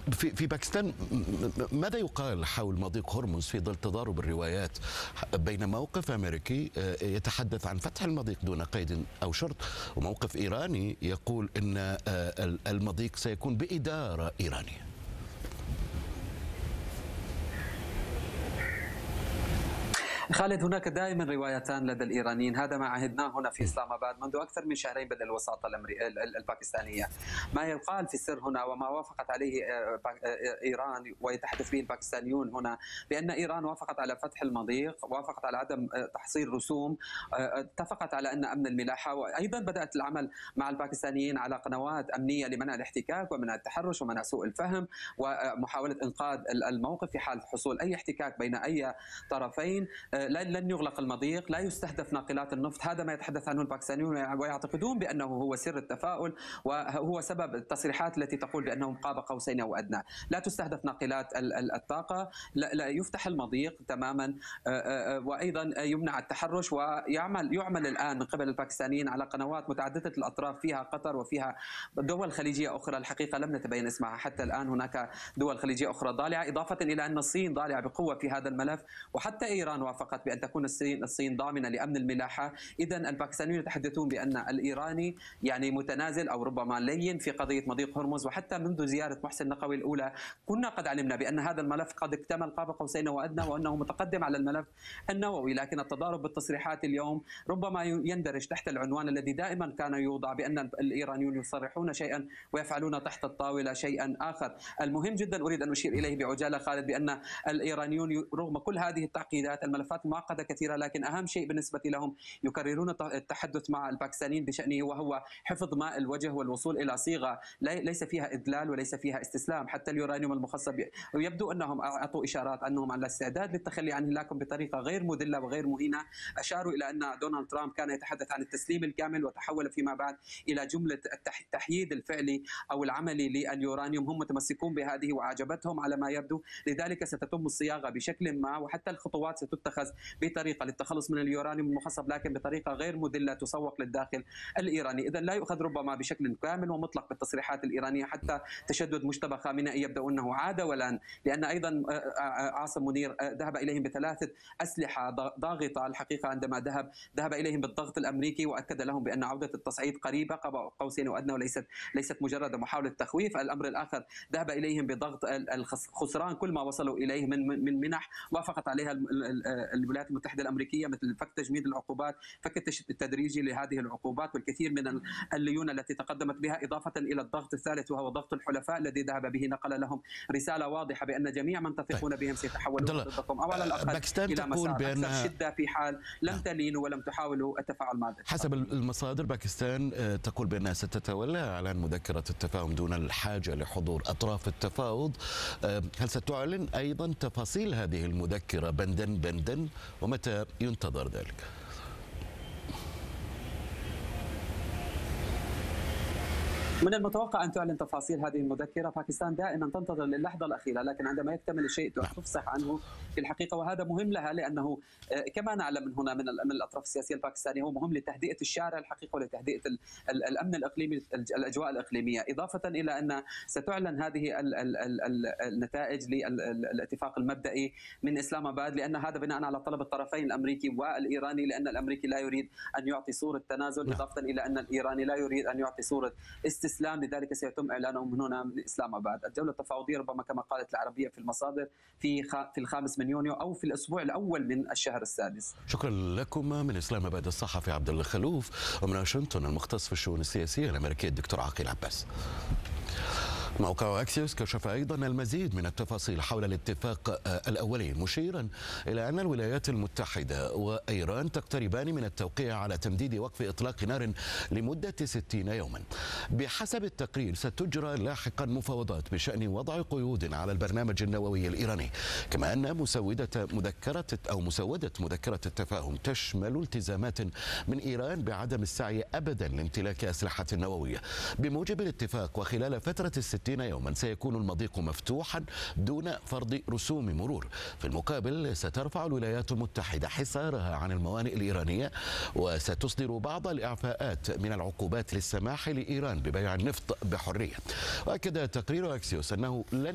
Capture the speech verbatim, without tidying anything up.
في في باكستان ماذا يقال حول مضيق هرمز في ظل تضارب الروايات بين موقف امريكي يتحدث عن فتح المضيق دون قيد او شرط، وموقف ايراني يقول ان المضيق سيكون باداره ايرانيه؟ خالد، هناك دائما روايتان لدى الإيرانيين، هذا ما عهدناه هنا في إسلام آباد منذ أكثر من شهرين بدء الوساطة الباكستانية. ما يقال في السر هنا وما وافقت عليه إيران ويتحدث به الباكستانيون هنا بأن إيران وافقت على فتح المضيق، وافقت على عدم تحصيل رسوم، اتفقت على أن أمن الملاحة، وأيضا بدأت العمل مع الباكستانيين على قنوات أمنية لمنع الاحتكاك ومنع التحرش ومنع سوء الفهم ومحاولة إنقاذ الموقف في حال حصول أي احتكاك بين أي طرفين. لن يغلق المضيق، لا يستهدف ناقلات النفط، هذا ما يتحدث عنه الباكستانيون ويعتقدون بأنه هو سر التفاؤل وهو سبب التصريحات التي تقول بأنهم قاب قوسين أو أدنى. لا تستهدف ناقلات الطاقة، لا يفتح المضيق تماما، وأيضا يمنع التحرش، ويعمل يعمل الآن من قبل الباكستانيين على قنوات متعددة الأطراف فيها قطر وفيها دول خليجية أخرى، الحقيقة لم نتبين اسمها حتى الآن، هناك دول خليجية أخرى ضالعة، إضافة إلى أن الصين ضالعة بقوة في هذا الملف، وحتى إيران وافقت بأن تكون الصين الصين ضامنة لأمن الملاحة. إذا الباكستانيون يتحدثون بأن الإيراني يعني متنازل أو ربما لين في قضية مضيق هرمز، وحتى منذ زيارة محسن نقوي الأولى كنا قد علمنا بأن هذا الملف قد اكتمل قاب قوسين وأدنى وأنه متقدم على الملف النووي، لكن التضارب بالتصريحات اليوم ربما يندرج تحت العنوان الذي دائما كان يوضع بأن الإيرانيون يصرحون شيئا ويفعلون تحت الطاولة شيئا آخر. المهم جدا أريد أن أشير إليه بعجالة خالد بأن الإيرانيون رغم كل هذه التعقيدات، الملفات معقدة كثيرة، لكن أهم شيء بالنسبة لهم يكررون التحدث مع الباكستانيين بشأنه وهو حفظ ماء الوجه والوصول إلى صيغة ليس فيها إذلال وليس فيها استسلام. حتى اليورانيوم المخصب يبدو أنهم أعطوا إشارات أنهم على استعداد للتخلي عنه، لكن بطريقة غير مذلة وغير مهينة. أشاروا إلى أن دونالد ترامب كان يتحدث عن التسليم الكامل وتحول فيما بعد إلى جملة التحييد الفعلي أو العملي لليورانيوم. هم متمسكون بهذه وأعجبتهم على ما يبدو، لذلك ستتم الصياغة بشكل ما، وحتى الخطوات ستتخذ بطريقة للتخلص من اليورانيوم المخصب، لكن بطريقة غير مذلة تسوق للداخل الإيراني. إذا لا يؤخذ ربما بشكل كامل ومطلق بالتصريحات الإيرانية، حتى تشدد مجتبى خامنئي يبدو أنه عاد ولن، لأن أيضا عاصم منير ذهب إليهم بثلاثة أسلحة ضاغطة الحقيقة عندما ذهب ذهب إليهم بالضغط الأمريكي، وأكد لهم بأن عودة التصعيد قريبة قاب قوسين وأدنى وليست ليست مجرد محاولة تخويف. الأمر الآخر ذهب إليهم بضغط خسران كل ما وصلوا إليه من من منح وافقت عليها الولايات المتحدة الأمريكية، مثل فك تجميد العقوبات، فك التدريجي لهذه العقوبات والكثير من الليونة التي تقدمت بها، إضافة إلى الضغط الثالث وهو ضغط الحلفاء الذي ذهب به، نقل لهم رسالة واضحة بأن جميع من تثقون بهم سيتحولون ضدكم أو على الأقل إلى مسار أكثر شدة في حال لم تلينوا ولم تحاولوا التفاعل مع ذلك. حسب المصادر باكستان تقول بأنها ستتولى إعلان مذكرة التفاهم دون الحاجة لحضور أطراف التفاوض. هل ستعلن أيضا تفاصيل هذه المذكرة بندا بندا، ومتى ينتظر ذلك؟ من المتوقع أن تعلن تفاصيل هذه المذكرة. باكستان دائما تنتظر للحظة الأخيرة، لكن عندما يكتمل الشيء تفصح عنه في الحقيقة، وهذا مهم لها لأنه كما نعلم من هنا من الأطراف السياسية الباكستانية هو مهم لتهدئة الشارع الحقيقة ولتهدئة الأمن الإقليمي، الأجواء الإقليمية، إضافة إلى أن ستعلن هذه النتائج للاتفاق المبدئي من إسلام آباد، لأن هذا بناء على طلب الطرفين الأمريكي والإيراني، لأن الأمريكي لا يريد أن يعطي صورة تنازل، إضافة إلى أن الإيراني لا يريد أن يعطي صورة استسلام، لذلك سيتم اعلانه من هنا من اسلام اباد. الجوله التفاوضيه ربما كما قالت العربيه في المصادر في في الخامس من يونيو او في الاسبوع الاول من الشهر السادس. شكرا لكم. من اسلام اباد الصحفي عبد الله خلوف، ومن واشنطن المختص في الشؤون السياسيه الامريكيه الدكتور عقيل عباس. موقع أكسيوس كشف أيضا المزيد من التفاصيل حول الاتفاق الأولي، مشيرا إلى أن الولايات المتحدة وإيران تقتربان من التوقيع على تمديد وقف إطلاق نار لمدة ستين يوما. بحسب التقرير ستجرى لاحقا مفاوضات بشأن وضع قيود على البرنامج النووي الإيراني، كما أن مسودة مذكرة أو مسودة مذكرة التفاهم تشمل التزامات من إيران بعدم السعي أبدا لامتلاك أسلحة نووية. بموجب الاتفاق وخلال فترة الستين يوما سيكون المضيق مفتوحا دون فرض رسوم مرور. في المقابل سترفع الولايات المتحدة حصارها عن الموانئ الإيرانية، وستصدر بعض الإعفاءات من العقوبات للسماح لإيران ببيع النفط بحرية. وأكد تقرير أكسيوس أنه لن